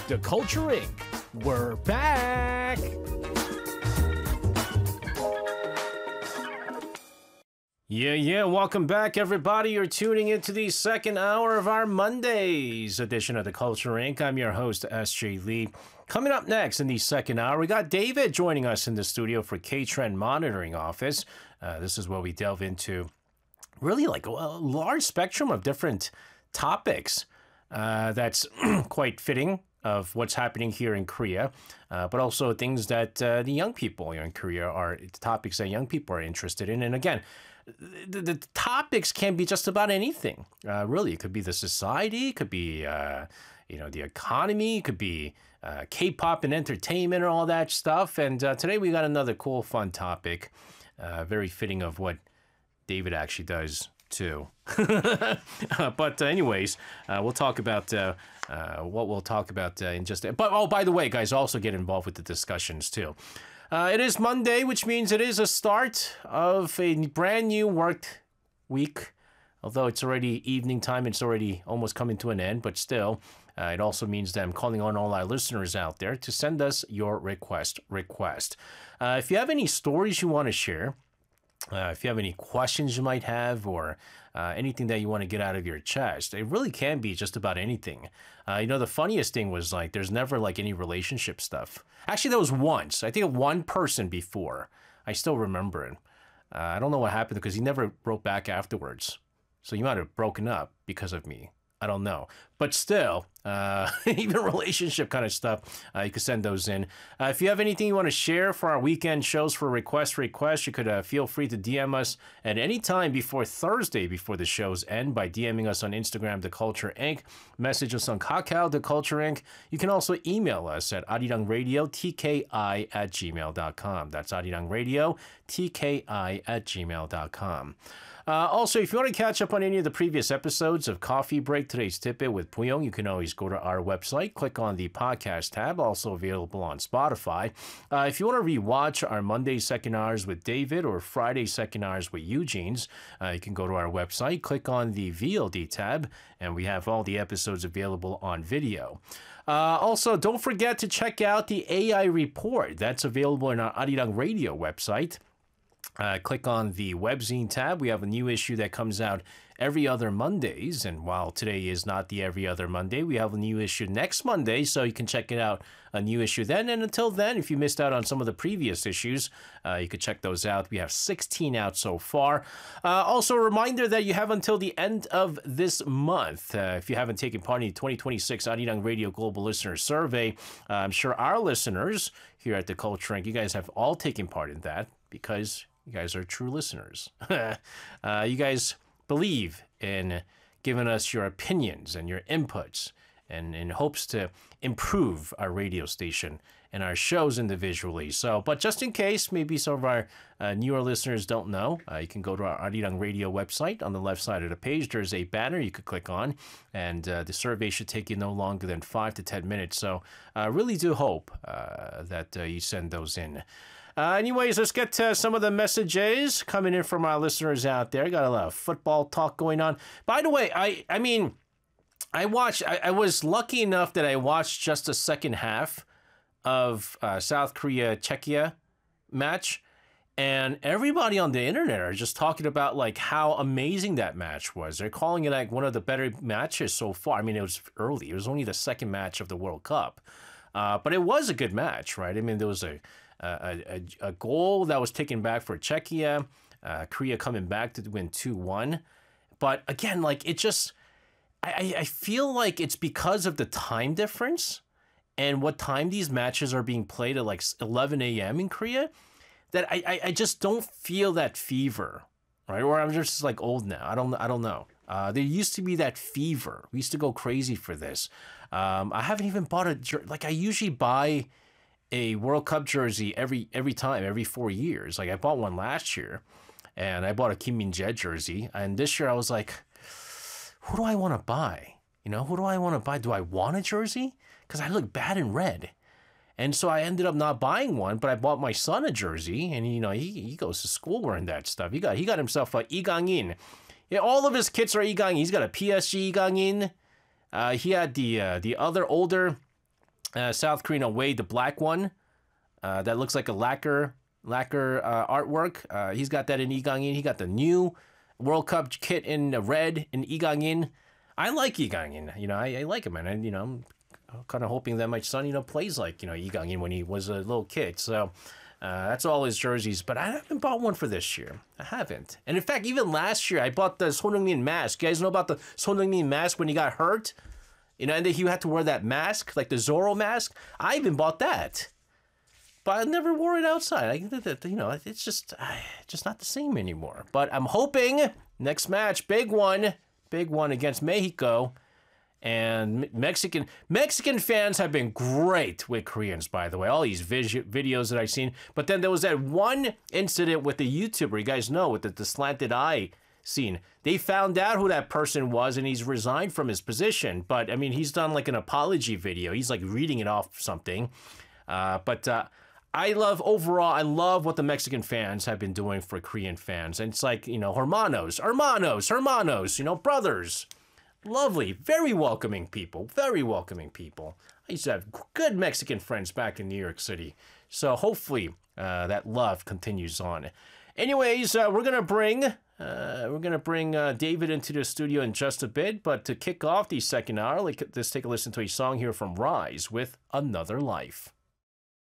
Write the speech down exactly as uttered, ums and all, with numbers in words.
The Culture Incorporated. We're back! Yeah, yeah, welcome back, everybody. You're tuning into the second hour of our Mondays edition of The Culture Incorporated. I'm your host, S J Lee. Coming up next in the second hour, we got David joining us in the studio for K-Trend Monitoring Office. Uh, this is where we delve into really like a large spectrum of different topics uh, that's quite fitting of what's happening here in Korea, uh, but also things that uh, the young people here in Korea are, topics that young people are interested in. And again, the, the topics can be just about anything. Uh, really, it could be the society, it could be, uh, you know, the economy, it could be uh, K-pop and entertainment and all that stuff. And uh, today we got another cool, fun topic, uh, very fitting of what David actually does too. uh, but uh, anyways, uh, we'll talk about uh, uh, what we'll talk about uh, in just a But, oh, by the way, guys, also get involved with the discussions too. Uh, it is Monday, which means it is a start of a brand new work week. Although it's already evening time, it's already almost coming to an end, but still, uh, it also means that I'm calling on all our listeners out there to send us your request request. Uh, if you have any stories you want to share, Uh, if you have any questions you might have, or uh, anything that you want to get out of your chest, it really can be just about anything. Uh, you know, the funniest thing was like, there's never like any relationship stuff. Actually, there was once. I think one person before. I still remember it. Uh, I don't know what happened because he never wrote back afterwards. So you might have broken up because of me. I don't know. But still, uh, even relationship kind of stuff, uh, you could send those in. Uh, if you have anything you want to share for our weekend shows for request request, you could uh, feel free to D M us at any time before Thursday, before the shows end, by DMing us on Instagram, The Culture Incorporated. Message us on Kakao, The Culture Incorporated. You can also email us at arirangradio, T K I at gmail dot com. That's arirangradio, T K I at gmail dot com. Uh, also, if you want to catch up on any of the previous episodes of Coffee Break, Today's Tidbit with Puyong, you can always go to our website, click on the podcast tab, also available on Spotify. Uh, if you want to rewatch our Monday second hours with David or Friday second hours with Eugene's, uh, you can go to our website, click on the V O D tab, and we have all the episodes available on video. Uh, also, don't forget to check out the A I report. That's available in our Arirang Radio website. Uh, click on the webzine tab. We have a new issue that comes out every other Mondays. And while today is not the every other Monday, we have a new issue next Monday, so you can check it out, a new issue then. And until then, if you missed out on some of the previous issues, uh, you could check those out. We have sixteen out so far. Uh, also, a reminder that you have until the end of this month. Uh, if you haven't taken part in the twenty twenty-six Arirang Radio Global Listener Survey, uh, I'm sure our listeners here at The Culture Incorporated, you guys have all taken part in that because you guys are true listeners. uh, you guys believe in giving us your opinions and your inputs, and in hopes to improve our radio station and our shows individually. So, but just in case, maybe some of our uh, newer listeners don't know, uh, you can go to our Arirang Radio website. On the left side of the page, there's a banner you could click on, and uh, the survey should take you no longer than five to ten minutes. So I uh, really do hope uh, that uh, you send those in. Uh, anyways, let's get to some of the messages coming in from our listeners out there. Got a lot of football talk going on. By the way, I I mean, I watched, I, I was lucky enough that I watched just the second half of uh, South Korea-Czechia match. And everybody on the internet are just talking about like how amazing that match was. They're calling it like one of the better matches so far. I mean, it was early. It was only the second match of the World Cup. Uh, but it was a good match, right? I mean, there was a a, a, a goal that was taken back for Czechia, uh, Korea coming back to win two one. But again, like it just, I, I feel like it's because of the time difference and what time these matches are being played at like eleven a.m. in Korea, that I, I, I just don't feel that fever, right? Or I'm just like old now. I don't I don't know. Uh, there used to be that fever. We used to go crazy for this. Um, I haven't even bought a jer- like I usually buy a World Cup jersey every every time, every four years. Like I bought one last year, and I bought a Kim Min-jae jersey. And this year I was like, who do I want to buy? You know, who do I want to buy? Do I want a jersey? Because I look bad in red. And so I ended up not buying one, but I bought my son a jersey, and you know he he goes to school wearing that stuff. He got he got himself a Lee Gang-in. Yeah, all of his kits are Lee Gang-in. He's got a P S G Lee Gang-in. Uh, he had the uh, the other older Uh, South Korean away, the black one. Uh, that looks like a lacquer lacquer uh, artwork. Uh, he's got that in Lee Gang-in. He got the new World Cup kit in red in Lee Gang-in. I like Lee Gang-in. You know, I, I like him, and I, you know, I'm kind of hoping that my son, you know, plays like, you know, Lee Gang-in when he was a little kid. So uh, that's all his jerseys. But I haven't bought one for this year. I haven't. And in fact, even last year, I bought the Son Heung-min mask. You guys know about the Son Heung-min mask when he got hurt? You know, and then he had to wear that mask, like the Zorro mask. I even bought that. But I never wore it outside. I, you know, it's just, just not the same anymore. But I'm hoping next match, big one, big one against Mexico, and Mexican Mexican fans have been great with Koreans, by the way. All these vis- videos that I've seen. But then there was that one incident with the YouTuber, you guys know, with the, the slanted eye scene. They found out who that person was, and he's resigned from his position. But I mean, he's done like an apology video. He's like reading it off something. Uh, but. Uh, I love, overall, I love what the Mexican fans have been doing for Korean fans. And it's like, you know, hermanos, hermanos, hermanos, you know, brothers. Lovely, very welcoming people, very welcoming people. I used to have good Mexican friends back in New York City. So hopefully uh, that love continues on. Anyways, uh, we're going to bring, uh, we're going to bring uh, David into the studio in just a bit. But to kick off the second hour, let's take a listen to a song here from Rise with Another Life.